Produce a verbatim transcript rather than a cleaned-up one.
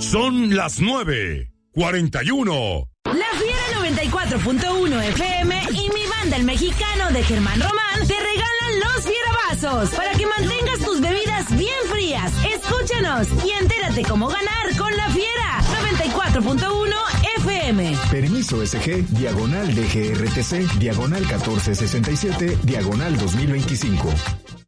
Son las nueve cuarenta y uno. La Fiera noventa y cuatro punto uno F M y mi banda El Mexicano de Germán Román te regalan los fierabazos para que mantengas tus bebidas bien frías. Escúchanos y entérate cómo ganar con La Fiera noventa y cuatro punto uno F M. Permiso S G, diagonal D G R T C, diagonal catorce sesenta y siete, diagonal dos mil veinticinco.